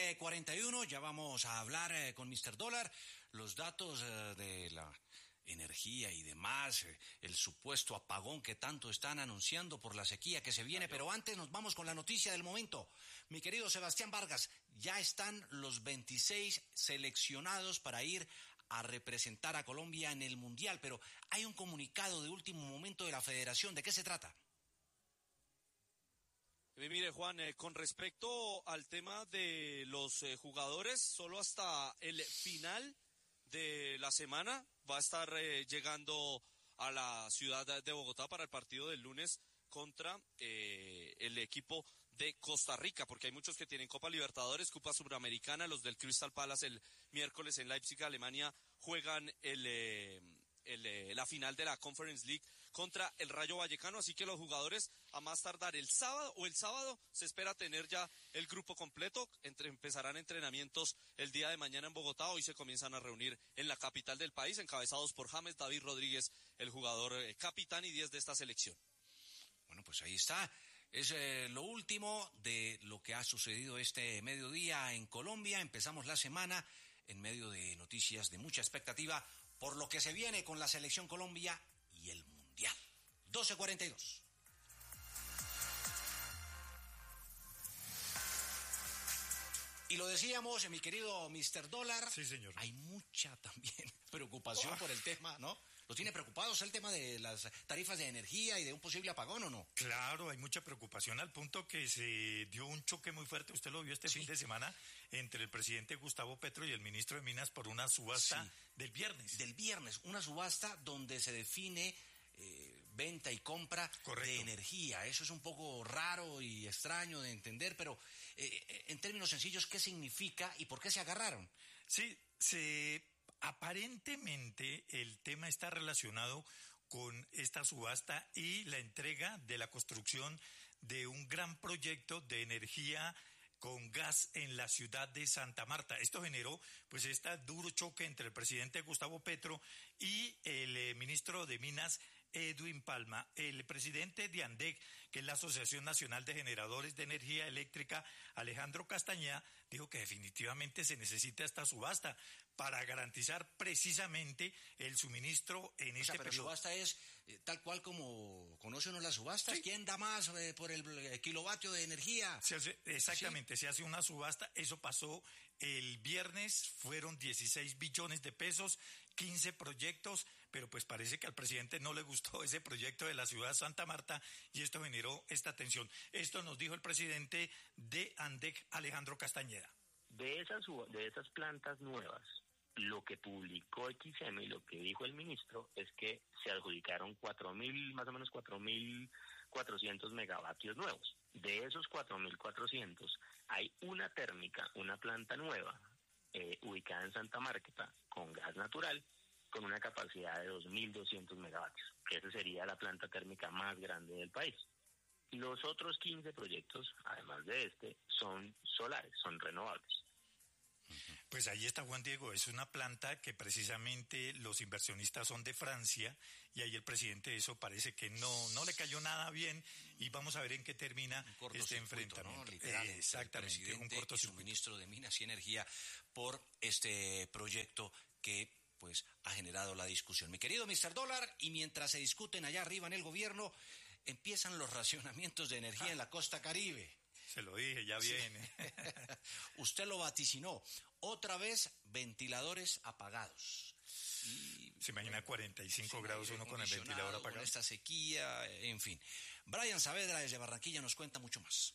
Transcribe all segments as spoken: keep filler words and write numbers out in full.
doce cuarenta y uno, ya vamos a hablar eh, con mister Dólar, los datos eh, de la energía y demás, eh, el supuesto apagón que tanto están anunciando por la sequía que se viene, pero antes nos vamos con la noticia del momento. Mi querido Sebastián Vargas, ya están los veintiséis seleccionados para ir a representar a Colombia en el Mundial, pero hay un comunicado de último momento de la Federación. ¿De qué se trata? Eh, mire, Juan, eh, con respecto al tema de los eh, jugadores, solo hasta el final de la semana va a estar eh, llegando a la ciudad de Bogotá para el partido del lunes contra eh, el equipo de Costa Rica, porque hay muchos que tienen Copa Libertadores, Copa Suramericana. Los del Crystal Palace el miércoles en Leipzig, Alemania, juegan el, eh, el eh, la final de la Conference League contra el Rayo Vallecano, así que los jugadores a más tardar el sábado o el sábado se espera tener ya el grupo completo. Entre, empezarán entrenamientos el día de mañana en Bogotá. Hoy se comienzan a reunir en la capital del país, encabezados por James David Rodríguez, el jugador eh, capitán y diez de esta selección. Bueno, pues ahí está. Es eh, lo último de lo que ha sucedido este mediodía en Colombia. Empezamos la semana en medio de noticias de mucha expectativa por lo que se viene con la Selección Colombia y el Mundial. doce cuarenta y dos. Y lo decíamos, mi querido mister Dólar. Sí, señor. Hay mucha también preocupación oh. por el tema, ¿no? ¿Lo tiene preocupados el tema de las tarifas de energía y de un posible apagón o no? Claro, hay mucha preocupación al punto que se dio un choque muy fuerte, usted lo vio este sí. fin de semana, entre el presidente Gustavo Petro y el ministro de Minas por una subasta sí. del viernes. Del viernes, una subasta donde se define eh, venta y compra Correcto. de energía. Eso es un poco raro y extraño de entender, pero eh, en términos sencillos, ¿qué significa y por qué se agarraron? Sí, se... Aparentemente el tema está relacionado con esta subasta y la entrega de la construcción de un gran proyecto de energía con gas en la ciudad de Santa Marta. Esto generó pues este duro choque entre el presidente Gustavo Petro y el eh, ministro de Minas, Edwin Palma. El presidente de ANDEC, que es la Asociación Nacional de Generadores de Energía Eléctrica, Alejandro Castañeda, dijo que definitivamente se necesita esta subasta para garantizar precisamente el suministro en o este sea, pero periodo. Subasta es eh, tal cual como conoce uno las subastas. Sí. ¿Quién da más eh, por el, el kilovatio de energía? Se hace, exactamente, ¿Sí? se hace una subasta. Eso pasó el viernes, fueron dieciséis billones de pesos, quince proyectos, pero pues parece que al presidente no le gustó ese proyecto de la ciudad de Santa Marta y esto generó esta tensión. Esto nos dijo el presidente de ANDEC, Alejandro Castañeda. De esas, de esas plantas nuevas, lo que publicó X M y lo que dijo el ministro es que se adjudicaron cuatro mil, más o menos cuatro mil cuatrocientos megavatios nuevos. De esos cuatro mil cuatrocientos hay una térmica, una planta nueva, eh, ubicada en Santa Marta, con gas natural, con una capacidad de dos mil doscientos megavatios, que esa sería la planta térmica más grande del país. Los otros quince proyectos, además de este, son solares, son renovables. Pues ahí está, Juan Diego, es una planta que precisamente los inversionistas son de Francia y ahí el presidente eso parece que no no le cayó nada bien y vamos a ver en qué termina este enfrentamiento. ¿No? Literalmente, eh, exactamente, el presidente un cortocircuito. Y su ministro de Minas y Energía por este proyecto que pues ha generado la discusión. Mi querido mister Dólar, y mientras se discuten allá arriba en el gobierno, empiezan los racionamientos de energía ah. en la costa Caribe. Se lo dije, ya viene. Sí. Usted lo vaticinó. Otra vez, ventiladores apagados. Y, Se imagina bueno, cuarenta y cinco grados uno con el ventilador apagado. Con esta sequía, en fin. Brian Saavedra desde Barranquilla nos cuenta mucho más.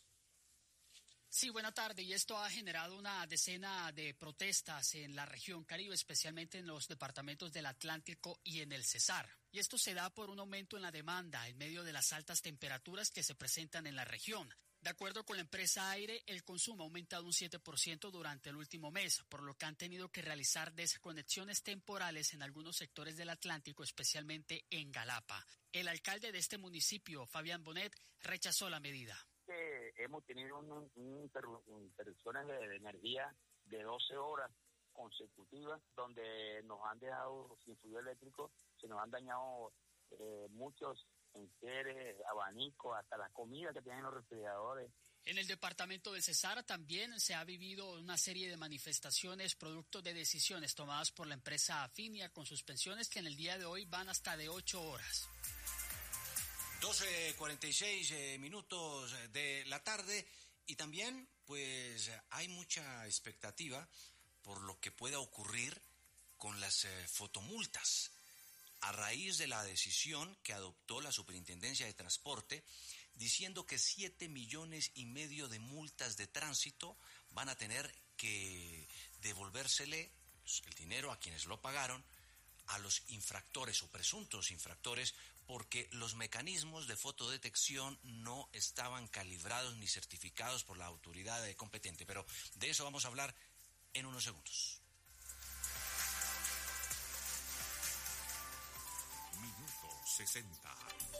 Sí, buena tarde. Y esto ha generado una decena de protestas en la región Caribe, especialmente en los departamentos del Atlántico y en el Cesar. Y esto se da por un aumento en la demanda en medio de las altas temperaturas que se presentan en la región. De acuerdo con la empresa Aire, el consumo ha aumentado un siete por ciento durante el último mes, por lo que han tenido que realizar desconexiones temporales en algunos sectores del Atlántico, especialmente en Galapa. El alcalde de este municipio, Fabián Bonet, rechazó la medida. Eh, hemos tenido un, un, un interrupciones de, de energía de doce horas consecutivas, donde nos han dejado sin fluido eléctrico, se nos han dañado eh, muchos enseres, abanicos, hasta la comida que tienen los refrigeradores En el departamento del Cesar también se ha vivido una serie de manifestaciones producto de decisiones tomadas por la empresa Afinia con suspensiones que en el día de hoy van hasta de ocho horas. doce cuarenta y seis eh, minutos de la tarde y también pues hay mucha expectativa por lo que pueda ocurrir con las eh, fotomultas a raíz de la decisión que adoptó la Superintendencia de Transporte diciendo que siete millones y medio de multas de tránsito van a tener que devolvérsele el dinero a quienes lo pagaron a los infractores o presuntos infractores porque los mecanismos de fotodetección no estaban calibrados ni certificados por la autoridad competente. Pero de eso vamos a hablar en unos segundos. Minuto sesenta.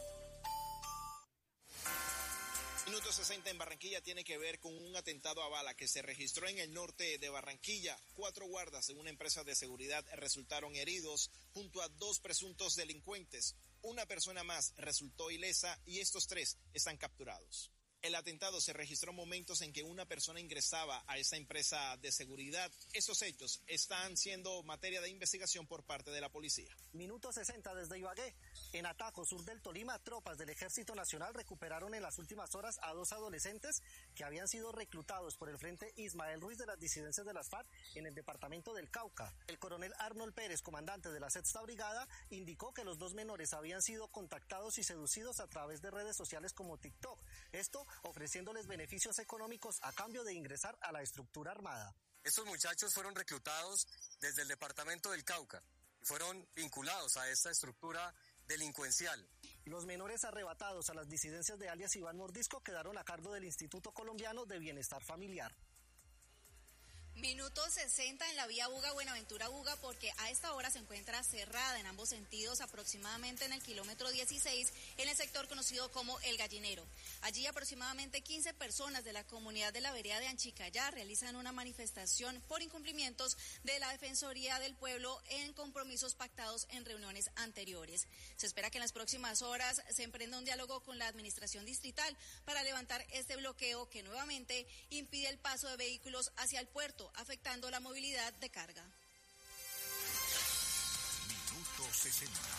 Minuto sesenta en Barranquilla tiene que ver con un atentado a bala que se registró en el norte de Barranquilla. Cuatro guardas de una empresa de seguridad resultaron heridos junto a dos presuntos delincuentes. Una persona más resultó ilesa y estos tres están capturados. El atentado se registró momentos en que una persona ingresaba a esa empresa de seguridad. Estos hechos están siendo materia de investigación por parte de la policía. Minuto sesenta desde Ibagué. En Atajo, sur del Tolima, tropas del Ejército Nacional recuperaron en las últimas horas a dos adolescentes que habían sido reclutados por el Frente Ismael Ruiz de las disidencias de las FARC en el departamento del Cauca. El coronel Arnold Pérez, comandante de la Sexta Brigada, indicó que los dos menores habían sido contactados y seducidos a través de redes sociales como TikTok. Esto ofreciéndoles beneficios económicos a cambio de ingresar a la estructura armada. Estos muchachos fueron reclutados desde el departamento del Cauca y fueron vinculados a esta estructura delincuencial. Los menores arrebatados a las disidencias de alias Iván Mordisco quedaron a cargo del Instituto Colombiano de Bienestar Familiar. Minuto sesenta en la vía Buga-Buenaventura-Buga porque a esta hora se encuentra cerrada en ambos sentidos aproximadamente en el kilómetro dieciséis en el sector conocido como El Gallinero. Allí aproximadamente quince personas de la comunidad de la vereda de Anchicayá realizan una manifestación por incumplimientos de la Defensoría del Pueblo en compromisos pactados en reuniones anteriores. Se espera que en las próximas horas se emprenda un diálogo con la administración distrital para levantar este bloqueo que nuevamente impide el paso de vehículos hacia el puerto, afectando la movilidad de carga. Minuto sesenta.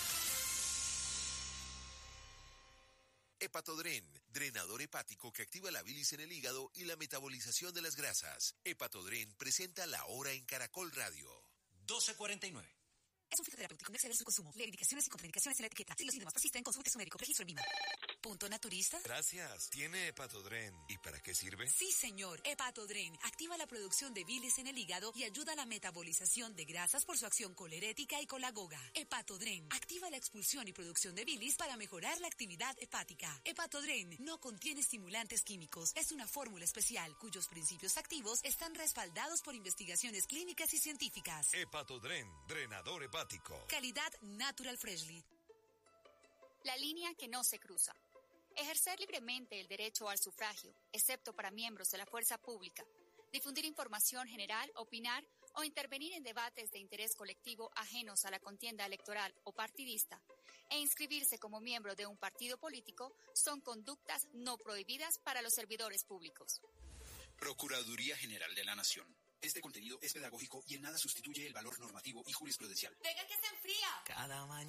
Hepatodren, drenador hepático que activa la bilis en el hígado y la metabolización de las grasas. Hepatodren presenta La Hora en Caracol Radio. doce cuarenta y nueve. Es un fitoterapéutico, no exceder su consumo. Lee indicaciones y contraindicaciones en la etiqueta. Si los síntomas persisten, consulte a su médico. Registro en Vima. Punto Naturista. Gracias. ¿Tiene Hepatodren? ¿Y para qué sirve? Sí, señor. Hepatodren activa la producción de bilis en el hígado y ayuda a la metabolización de grasas por su acción colerética y colagoga. Hepatodren activa la expulsión y producción de bilis para mejorar la actividad hepática. Hepatodren no contiene estimulantes químicos. Es una fórmula especial cuyos principios activos están respaldados por investigaciones clínicas y científicas. Hepatodren, drenador hepático. Calidad Natural Freshly. La línea que no se cruza. Ejercer libremente el derecho al sufragio, excepto para miembros de la fuerza pública. Difundir información general, opinar o intervenir en debates de interés colectivo ajenos a la contienda electoral o partidista. E inscribirse como miembro de un partido político son conductas no prohibidas para los servidores públicos. Procuraduría General de la Nación. Este contenido es pedagógico y en nada sustituye el valor normativo y jurisprudencial. ¡Venga que se enfría! Cada mañana.